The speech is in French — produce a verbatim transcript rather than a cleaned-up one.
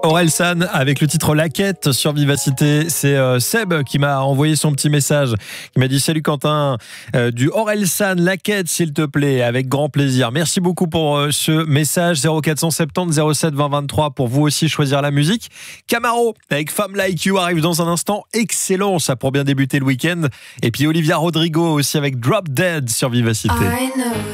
Orelsan avec le titre La Quête sur Vivacité. C'est euh, Seb qui m'a envoyé son petit message, qui m'a dit salut Quentin, euh, du Orelsan La Quête s'il te plaît, avec grand plaisir. Merci beaucoup pour euh, ce message. Zéro quatre cent soixante-dix zéro sept vingt vingt-trois pour vous aussi choisir la musique. Camaro avec Femme Like You arrive dans un instant. Excellent ça pour bien débuter le week-end. Et puis Olivia Rodrigo aussi avec Drop Dead sur Vivacité.